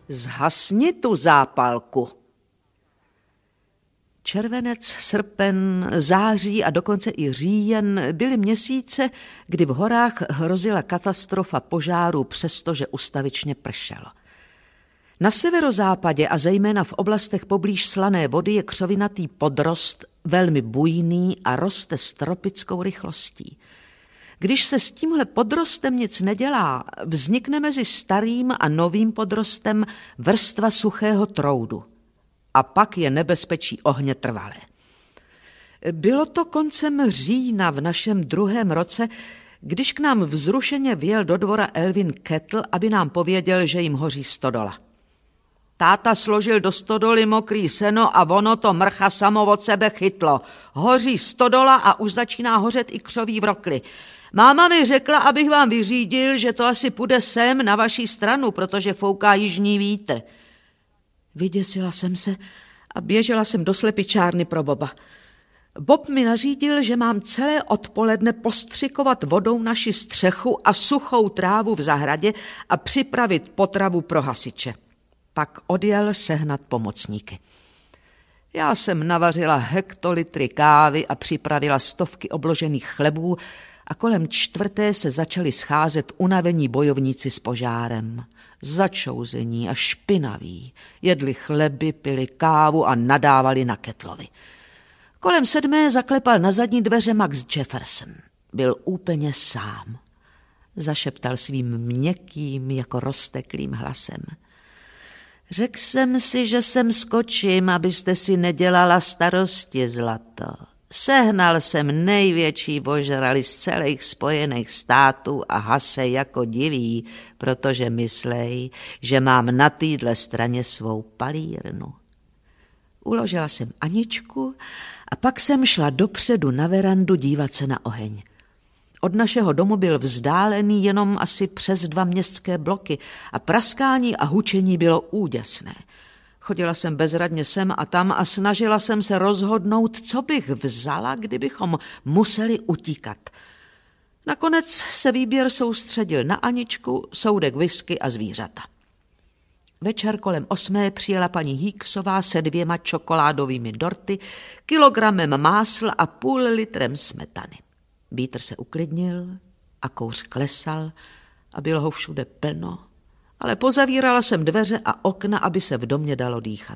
Zhasni tu zápalku. Červenec, srpen, září a dokonce i říjen byly měsíce, kdy v horách hrozila katastrofa požáru, přestože ustavičně pršelo. Na severozápadě a zejména v oblastech poblíž Slané vody je křovinatý podrost velmi bujný a roste s tropickou rychlostí. Když se s tímhle podrostem nic nedělá, vznikne mezi starým a novým podrostem vrstva suchého troudu. A pak je nebezpečí ohně trvalé. Bylo to koncem října v našem 2. roce, když k nám vzrušeně vjel do dvora Elvin Kettl, aby nám pověděl, že jim hoří stodola. Táta složil do stodoly mokrý seno a ono to mrcha samo od sebe chytlo. Hoří stodola a už začíná hořet i křoví vrokly. Máma mi řekla, abych vám vyřídil, že to asi půjde sem na vaši stranu, protože fouká jižní vítr. Vyděsila jsem se a běžela jsem do slepičárny pro Boba. Bob mi nařídil, že mám celé odpoledne postřikovat vodou naši střechu a suchou trávu v zahradě a připravit potravu pro hasiče. Pak odjel sehnat pomocníky. Já jsem navařila hektolitry kávy a připravila stovky obložených chlebů a kolem 4. se začali scházet unavení bojovníci s požárem. Začouzení a špinaví. Jedli chleby, pili kávu a nadávali na Kettlovi. Kolem 7. zaklepal na zadní dveře Max Jefferson. Byl úplně sám. Zašeptal svým měkkým, jako rozteklým hlasem. Řekl jsem si, že sem skočím, abyste si nedělala starosti, zlato. Sehnal jsem největší ožrali z celých Spojených států a hase jako diví, protože myslej, že mám na téhle straně svou palírnu. Uložila jsem Aničku a pak jsem šla dopředu na verandu dívat se na oheň. Od našeho domu byl vzdálený jenom asi přes 2 městské bloky a praskání a hučení bylo úděsné. Chodila jsem bezradně sem a tam a snažila jsem se rozhodnout, co bych vzala, kdybychom museli utíkat. Nakonec se výběr soustředil na Aničku, soudek whisky a zvířata. Večer kolem 8. přijela paní Hicksová se 2 čokoládovými dorty, kilogramem másla a půl litrem smetany. Vítr se uklidnil a kouř klesal a bylo ho všude plno, ale pozavírala jsem dveře a okna, aby se v domě dalo dýchat.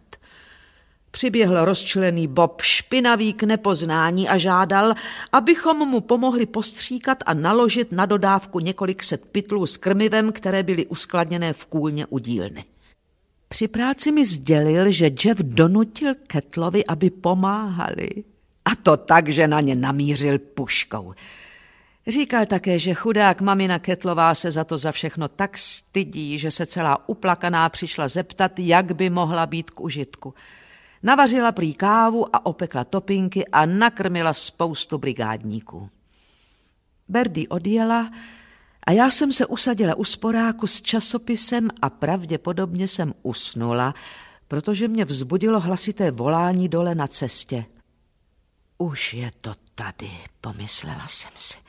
Přiběhl rozčilený Bob, špinavý k nepoznání a žádal, abychom mu pomohli postříkat a naložit na dodávku několik set pytlů s krmivem, které byly uskladněné v kůlně u dílny. Při práci mi sdělil, že Jeff donutil Kettlovi, aby pomáhali. A to tak, že na ně namířil puškou. Říkal také, že chudák mamina Kettlová se za všechno tak stydí, že se celá uplakaná přišla zeptat, jak by mohla být k užitku. Navařila prý kávu a opekla topinky a nakrmila spoustu brigádníků. Berdy odjela a já jsem se usadila u sporáku s časopisem a pravděpodobně jsem usnula, protože mě vzbudilo hlasité volání dole na cestě. Už je to tady, pomyslela jsem si.